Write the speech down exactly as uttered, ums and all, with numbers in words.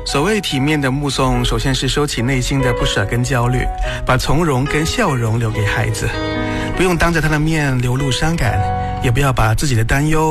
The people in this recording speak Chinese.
所谓体面的目送，首先是收起内心的不舍跟焦虑，把从容跟笑容留给孩子，不用当着他的面流露伤感，也不要把自己的担忧